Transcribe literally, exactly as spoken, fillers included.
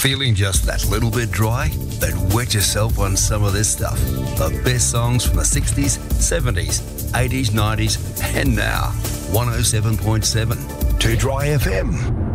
Feeling just that little bit dry? Then wet yourself on some of this stuff. The best songs from the sixties, seventies, eighties, nineties, and now. one oh seven point seven. Two Dry F M.